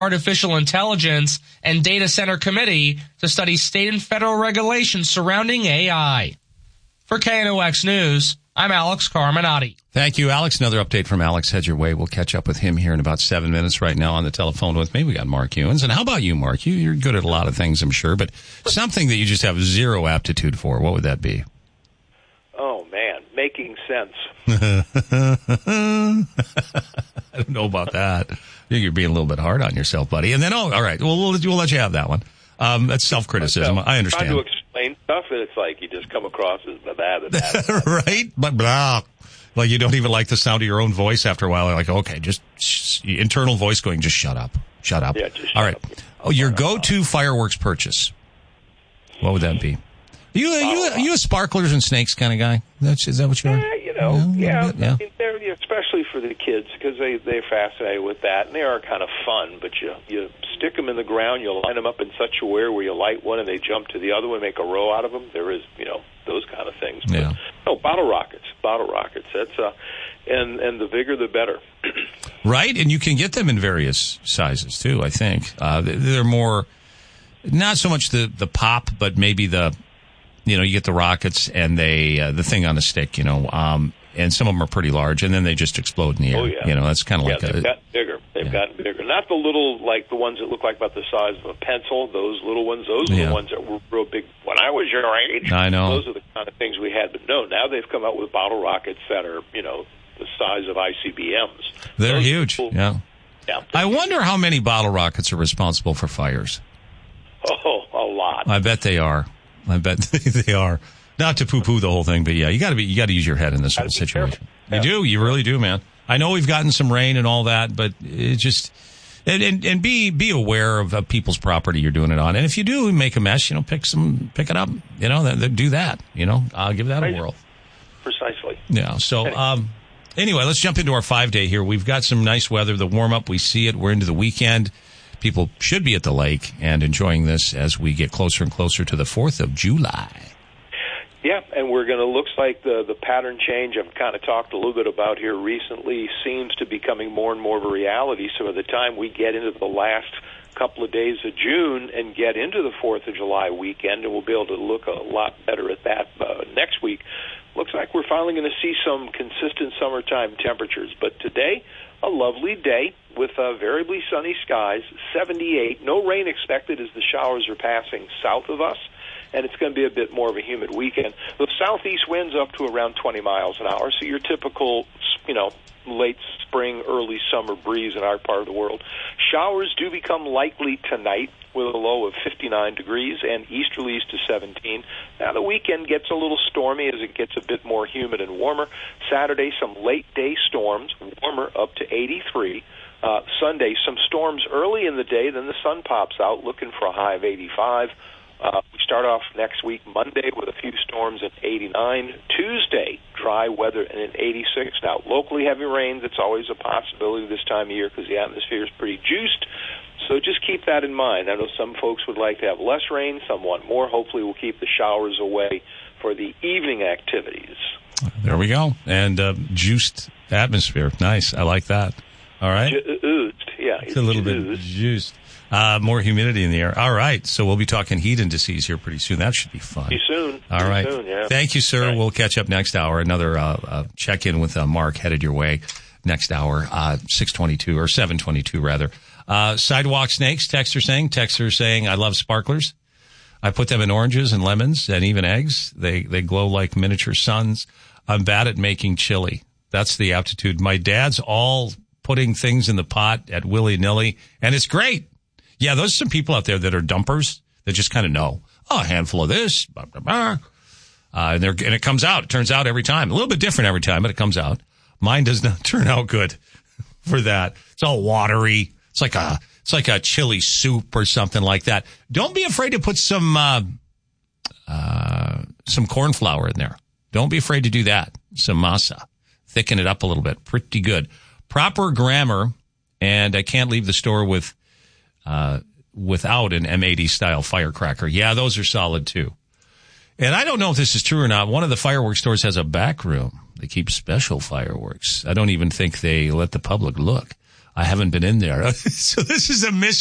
Artificial Intelligence and Data Center Committee to study state and federal regulations surrounding AI. For KNOX News, I'm Alex Carminati. Thank you, Alex. Another update from Alex. Head your way. We'll catch up with him here in about 7 minutes. Right now on the telephone with me, we got Mark Ewens. And how about you, Mark? You're good at a lot of things, I'm sure, but something that you just have zero aptitude for. What would that be? Oh, man, making sense. I don't know about that. You're being a little bit hard on yourself, buddy. And then, all right, we'll let you have that one. That's self-criticism. I understand. Trying to explain stuff, and it's like you just come across as blah. Right? But blah. Like you don't even like the sound of your own voice after a while. Like, okay, just internal voice going, just shut up. Shut up. Yeah, just shut all right. up. Oh, your go-to fireworks purchase. What would that be? Are you a sparklers and snakes kind of guy? Is that what you are? Yeah. Bit, yeah. I mean, they're, especially for the kids, because they're fascinated with that, and they are kind of fun. But you stick them in the ground, you line them up in such a way where you light one and they jump to the other one, make a row out of them. There is, those kind of things. Yeah. But, bottle rockets. That's and the bigger the better. Right, and you can get them in various sizes too. I think they're more not so much the pop, but maybe you get the rockets and the thing on a stick, and some of them are pretty large, and then they just explode in the air. Oh, yeah. That's kind of like they've gotten bigger. They've gotten bigger. Not the little, like the ones that look like about the size of a pencil. Those little ones. Those are the ones that were real big when I was your age. I know. Those are the kind of things we had. But no, now they've come out with bottle rockets that are, the size of ICBMs. They're huge. Cool. Yeah. I wonder how many bottle rockets are responsible for fires. Oh, a lot. I bet they are. They are. Not to poo-poo the whole thing, but yeah, you got to use your head in this whole situation. Yeah. You do. You really do, man. I know we've gotten some rain and all that, but it just and be aware of people's property you're doing it on. And if you do make a mess, pick it up. Do that. I'll give that a whirl. Precisely. Yeah. So anyway, let's jump into our 5-day here. We've got some nice weather. The warm up, we see it. We're into the weekend. People should be at the lake and enjoying this as we get closer and closer to the 4th of July. Yeah, and looks like the pattern change I've kind of talked a little bit about here recently seems to be becoming more and more of a reality. So by the time we get into the last couple of days of June and get into the 4th of July weekend, and we'll be able to look a lot better at that next week, looks like we're finally going to see some consistent summertime temperatures. But today, a lovely day with variably sunny skies, 78. No rain expected as the showers are passing south of us, and it's going to be a bit more of a humid weekend. The southeast winds up to around 20 miles an hour, so your typical, late spring, early summer breeze in our part of the world. Showers do become likely tonight with a low of 59 degrees and easterlies to 17. Now the weekend gets a little stormy as it gets a bit more humid and warmer. Saturday, some late day storms, warmer up to 83. Sunday, some storms early in the day, then the sun pops out looking for a high of 85. We start off next week, Monday, with a few storms at 89. Tuesday, dry weather and at 86. Now, locally heavy rains, it's always a possibility this time of year because the atmosphere is pretty juiced. So just keep that in mind. I know some folks would like to have less rain, some want more. Hopefully we'll keep the showers away for the evening activities. There we go. And juiced atmosphere. Nice. I like that. All right. Oozed. Yeah. It's a little bit juiced. More humidity in the air. All right. So we'll be talking heat indices here pretty soon. That should be fun. Pretty soon. All right. Soon, yeah. Thank you, sir. Right. We'll catch up next hour. Another check-in with Mark headed your way next hour, 6:22 or 7:22 rather. Sidewalk snakes, texter saying, I love sparklers. I put them in oranges and lemons and even eggs. They glow like miniature suns. I'm bad at making chili. That's the aptitude. My dad's all putting things in the pot at willy-nilly, and it's great. Yeah, there's some people out there that are dumpers that just kind of know. Oh, a handful of this, blah, blah, blah. And it comes out. It turns out every time. A little bit different every time, but it comes out. Mine does not turn out good for that. It's all watery. It's like a chili soup or something like that. Don't be afraid to put some corn flour in there. Don't be afraid to do that. Some masa. Thicken it up a little bit. Pretty good. Proper grammar, and I can't leave the store without an M80 style firecracker. Yeah, those are solid too. And I don't know if this is true or not. One of the fireworks stores has a back room. They keep special fireworks. I don't even think they let the public look. I haven't been in there. So this is a mission.